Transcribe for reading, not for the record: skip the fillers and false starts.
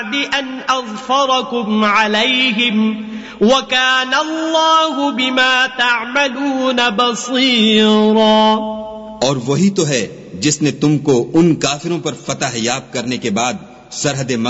अन अज़फ़रकुम अलैहिम वकान अल्लाहु बिमा तअमलून बसीरा। और वही तो है जिसने तुमको उन काफिरों पर फतह याब करने के बाद सरहद